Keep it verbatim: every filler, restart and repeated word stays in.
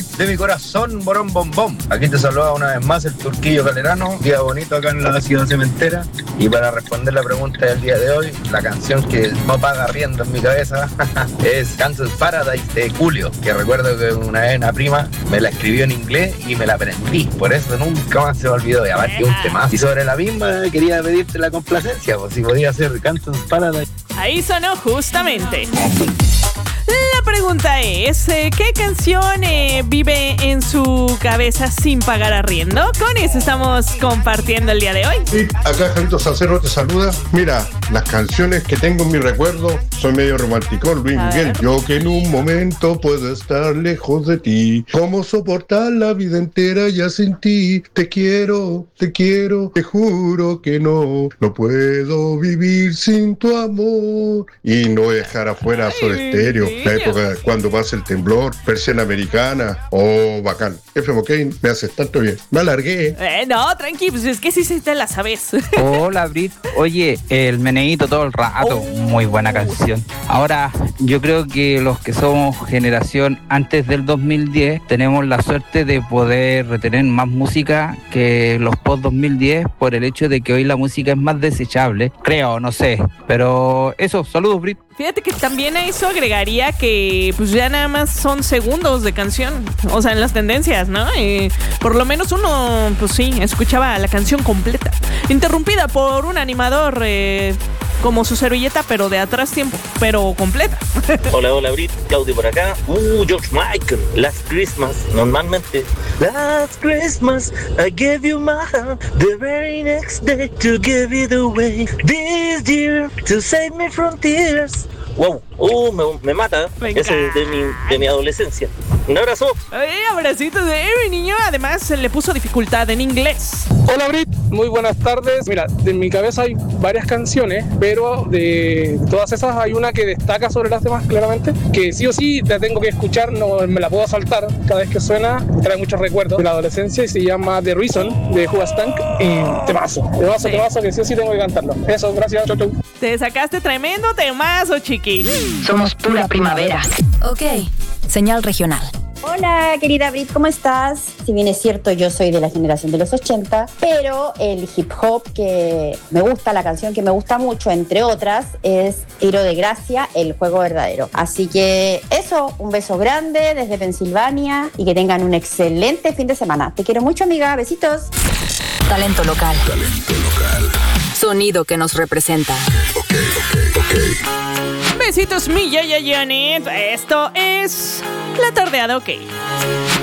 Brit, de mi corazón, borón bombón. Aquí te saluda una vez más el Turquillo Calerano, día bonito acá en la ciudad cementera. Y para responder la pregunta del día de hoy, la canción que no paga riendo en mi cabeza es Kansas Paradise de Julio, que recuerdo que una vez una prima me la escribió en inglés y me la aprendí, por eso nunca más se me olvidó. Y aparte un tema. Y sobre la misma quería pedirte la complacencia, pues si podía hacer Kansas Paradise. Ahí sonó justamente. La pregunta es, ¿qué canción eh, vive en su cabeza sin pagar arriendo? Con eso estamos compartiendo el día de hoy. Sí, acá Javito Salcero te saluda. Mira, las canciones que tengo en mi recuerdo, soy medio romántico, Luis Miguel. Yo que en un momento puedo estar lejos de ti. ¿Cómo soportar la vida entera ya sin ti? Te quiero, te quiero, te juro que no. No puedo vivir sin tu amor. Y no dejar afuera Soda Stereo. La época cuando pasa el temblor, Persiana Americana, oh, bacán. F M K me haces tanto bien. Me alargué. Eh, no, tranqui, pues es que sí, sí te la sabes. Hola, Brit. Oye, el meneíto todo el rato. Oh. Muy buena canción. Ahora, yo creo que los que somos generación antes del dos mil diez tenemos la suerte de poder retener más música que los post dos mil diez por el hecho de que hoy la música es más desechable. Creo, no sé. Pero eso, saludos, Brit. Fíjate que también a eso agregaría que pues ya nada más son segundos de canción, o sea, en las tendencias, ¿no? Eh, por lo menos uno, pues sí, escuchaba la canción completa, interrumpida por un animador eh, como su servilleta, pero de atrás tiempo, pero completa. Hola, hola, Brit, Claudio por acá. Uh, George Michael, Last Christmas, normalmente. Last Christmas, I gave you my heart, the very next day to give it away. This year, to save me from tears. Wow, uh, me, me mata. Venga. Ese es de mi, de mi adolescencia. Un abrazo. Ay, abracito de mi niño. Además, se le puso dificultad en inglés. Hola, Brit. Muy buenas tardes. Mira, de mi cabeza hay varias canciones, pero de todas esas hay una que destaca sobre las demás, claramente, que sí o sí la tengo que escuchar, no me la puedo saltar. Cada vez que suena, me trae muchos recuerdos de la adolescencia y se llama The Reason, de Who Tank. Y temazo, temazo, sí. temazo, que sí o sí tengo que cantarlo. Eso, gracias, chau, chau. Te sacaste tremendo temazo, chiqui. Somos pura primavera. Ok, señal regional. Hola, querida Brit, ¿cómo estás? Si bien es cierto, yo soy de la generación de los ochenta, pero el hip hop que me gusta, la canción que me gusta mucho, entre otras, es Tiro de Gracia, El Juego Verdadero. Así que eso, un beso grande desde Pensilvania y que tengan un excelente fin de semana. Te quiero mucho, amiga. Besitos. Talento local. Talento local. Sonido que nos representa. Ok, ok, ok. Besitos, mi Yaya Janet. Esto es La Tardeada OK.